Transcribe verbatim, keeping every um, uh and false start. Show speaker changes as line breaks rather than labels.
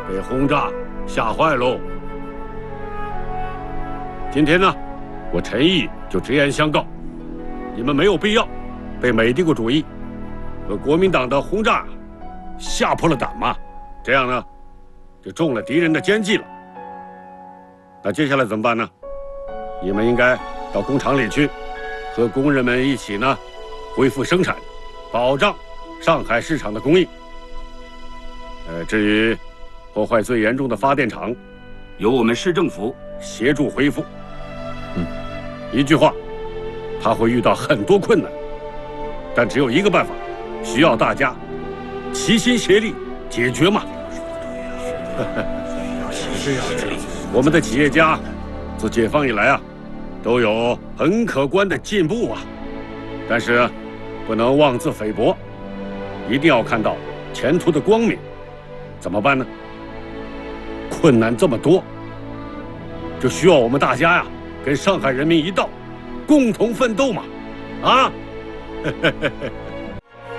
被轰炸吓坏喽。今天呢，我陈毅就直言相告，你们没有必要被美帝国主义和国民党的轰炸吓破了胆嘛，这样呢，就中了敌人的奸计了。那接下来怎么办呢？你们应该到工厂里去，和工人们一起呢，恢复生产，保障上海市场的供应。呃，至于破坏最严重的发电厂，由我们市政府协助恢复。嗯，一句话，他会遇到很多困难，但只有一个办法，需要大家齐心协力解决嘛。是啊，我们的企业家自解放以来啊，都有很可观的进步啊，但是不能妄自菲薄，一定要看到前途的光明。怎么办呢？困难这么多，就需要我们大家呀，跟上海人民一道，共同奋斗嘛！啊！